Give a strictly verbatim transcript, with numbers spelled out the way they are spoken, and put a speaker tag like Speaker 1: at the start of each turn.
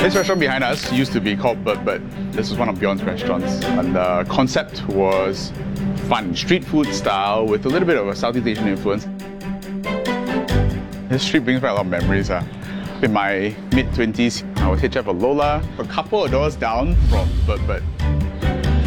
Speaker 1: This restaurant behind us used to be called Bird Bird. This is one of Bjorn's restaurants. And the concept was fun, street food style with a little bit of a Southeast Asian influence. This street brings back a lot of memories. Uh. In my mid twenties, I was head chef at Lola, a couple of doors down from Bird Bird.